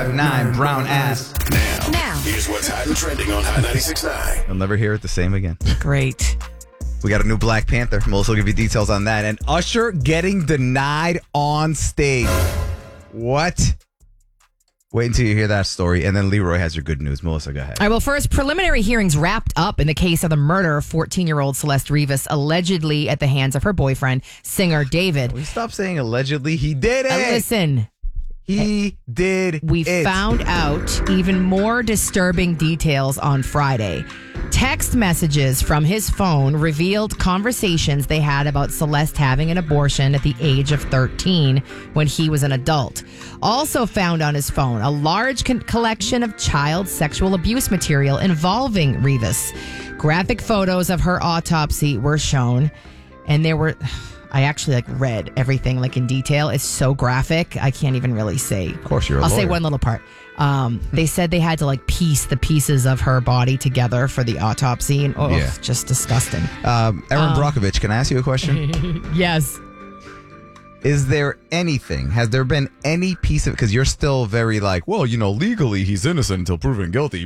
9 brown ass. Now, Here's what's hot and trending on Hot 96.9. You'll never hear it the same again. great. We got a new Black Panther. Melissa will give you details on that. And Usher getting denied on stage. What? Wait until you hear that story. And then Leroy has your good news. Melissa, go ahead. All right, well, first, preliminary hearings wrapped up in the case of the murder of 14-year-old Celeste Rivas, allegedly at the hands of her boyfriend, singer David. We stop saying allegedly. He did it. Listen, He did we it. found out even more disturbing details on Friday. Text messages from his phone revealed conversations they had about Celeste having an abortion at the age of 13 when he was an adult. Also found on his phone, a large collection of child sexual abuse material involving Rivas. Graphic photos of her autopsy were shown, and there were... I actually read everything in detail. It's so graphic. I can't even really say. Of course, you're a I'll say lawyer. one little part. They said they had to piece the pieces of her body together for the autopsy, and Yeah. just disgusting. Aaron Brockovich, can I ask you a question? Yes. Is there anything, has there been any piece of, because you're still very legally he's innocent until proven guilty.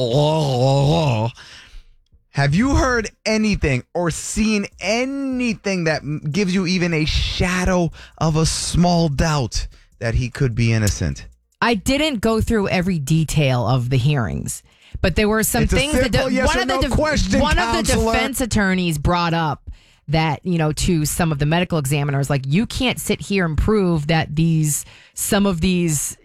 Have you heard anything or seen anything that gives you even a shadow of a small doubt that he could be innocent? I didn't go through every detail of the hearings, but there were some It's a things simple yes one or of the no question, one of the counselor. defense attorneys brought up that, to some of the medical examiners, you can't sit here and prove that some of these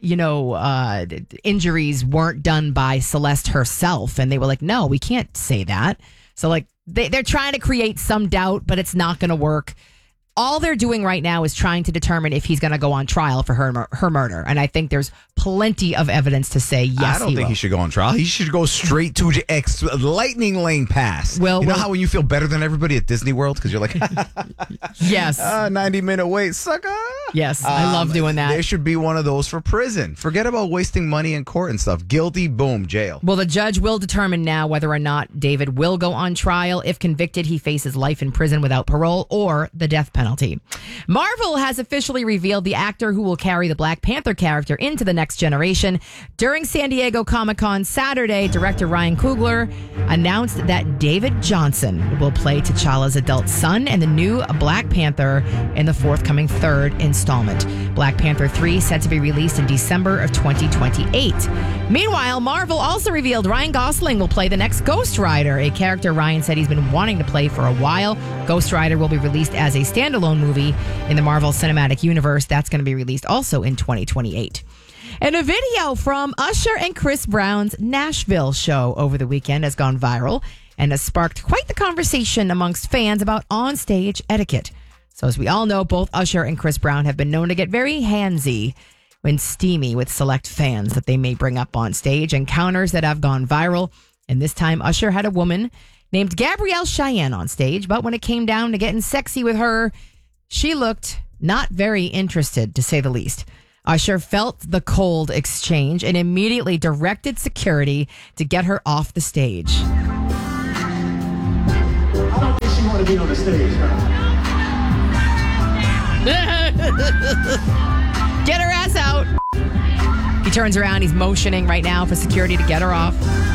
injuries weren't done by Celeste herself. And they were like, no, we can't say that. So they're trying to create some doubt, but it's not going to work. All they're doing right now is trying to determine if he's going to go on trial for her murder. And I think there's plenty of evidence to say yes, I don't think will. he should go on trial. He should go straight to lightning lane pass. Well, you know well- how when you feel better than everybody at Disney World because you're like, Yes. 90-minute wait, sucker. Yes. I love doing that. There should be one of those for prison. Forget about wasting money in court and stuff. Guilty, boom, jail. Well, the judge will determine now whether or not David will go on trial. If convicted, he faces life in prison without parole or the death penalty. Marvel has officially revealed the actor who will carry the Black Panther character into the next generation. During San Diego Comic-Con Saturday, director Ryan Coogler announced that David Johnson will play T'Challa's adult son and the new Black Panther in the forthcoming third installment. Black Panther 3 set to be released in December of 2028. Meanwhile, Marvel also revealed Ryan Gosling will play the next Ghost Rider, a character Ryan said he's been wanting to play for a while. Ghost Rider will be released as a standalone movie in the Marvel Cinematic Universe. That's going to be released also in 2028. And a video from Usher and Chris Brown's Nashville show over the weekend has gone viral and has sparked quite the conversation amongst fans about onstage etiquette. So as we all know, both Usher and Chris Brown have been known to get very handsy when steamy with select fans that they may bring up on stage, encounters that have gone viral. And this time, Usher had a woman named Gabrielle Cheyenne on stage, but when it came down to getting sexy with her, she looked not very interested, to say the least. Usher felt the cold exchange and immediately directed security to get her off the stage. I don't think she want to be on the stage, man. Get her ass out. He turns around. He's motioning right now for security to get her off.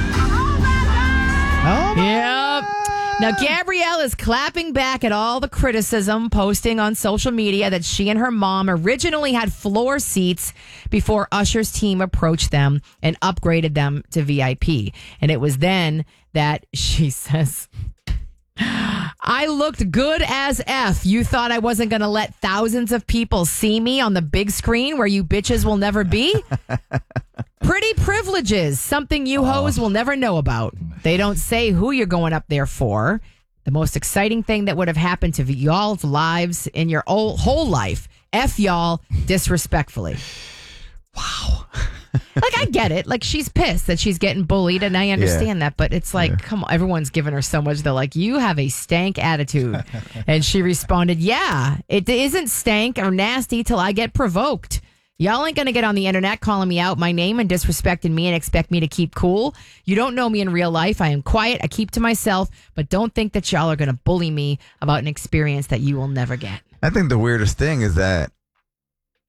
Oh, Yep. Now, Gabrielle is clapping back at all the criticism, posting on social media that she and her mom originally had floor seats before Usher's team approached them and upgraded them to VIP. And it was then that she says, I looked good as F. You thought I wasn't going to let thousands of people see me on the big screen where you bitches will never be? Pretty privileges, something you hoes will never know about. They don't say who you're going up there for. The most exciting thing that would have happened to y'all's lives in your whole life. F y'all disrespectfully. wow. I get it. She's pissed that she's getting bullied, and I understand that. But it's come on, everyone's giving her so much. They're like, you have a stank attitude. And she responded, yeah, it isn't stank or nasty till I get provoked. Y'all ain't going to get on the internet calling me out my name and disrespecting me and expect me to keep cool. You don't know me in real life. I am quiet. I keep to myself. But don't think that y'all are going to bully me about an experience that you will never get. I think the weirdest thing is that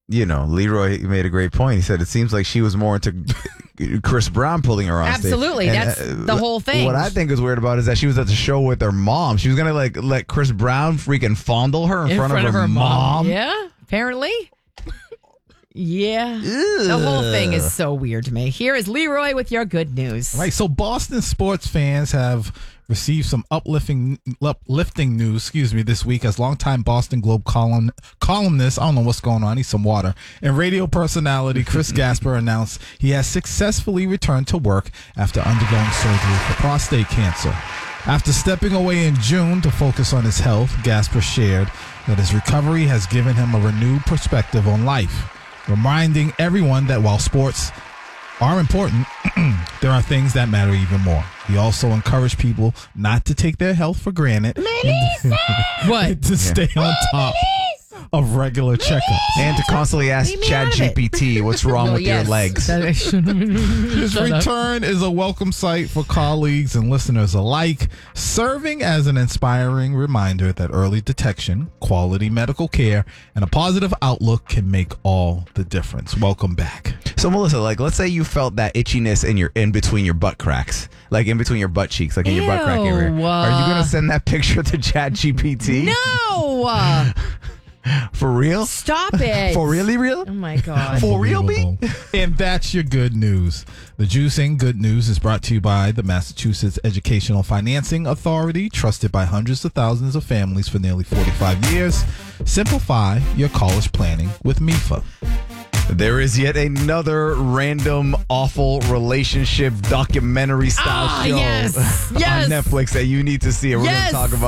Leroy made a great point. He said it seems like she was more into Chris Brown pulling her on stage. Absolutely. And, That's the whole thing. What I think is weird about it is that she was at the show with her mom. She was going to let Chris Brown freaking fondle her in front of her mom. Yeah, apparently. Yeah. The whole thing is so weird to me. Here is Leroy with your good news. Right. So Boston sports fans have received some uplifting news, this week as longtime Boston Globe columnist, I don't know what's going on, I need some water, and radio personality Chris Gasper announced he has successfully returned to work after undergoing surgery for prostate cancer. After stepping away in June to focus on his health, Gasper shared that his recovery has given him a renewed perspective on life, reminding everyone that while sports are important, there are things that matter even more. He also encouraged people not to take their health for granted. What? To stay on top of regular checkups. And to constantly ask ChatGPT what's wrong with your legs. His return is a welcome sight for colleagues and listeners alike, serving as an inspiring reminder that early detection, quality medical care, and a positive outlook can make all the difference. Welcome back. So Melissa, let's say you felt that itchiness in between your butt cracks, in between your butt cheeks, in your butt crack area. Are you going to send that picture to ChatGPT? No. For real? Stop it. For really real? Oh, my God. For real, B? And that's your good news. The Juicing Good News is brought to you by the Massachusetts Educational Financing Authority, trusted by hundreds of thousands of families for nearly 45 years. Simplify your college planning with MIFA. There is yet another random, awful relationship documentary style show yes. on Netflix that you need to see. And we're going to talk about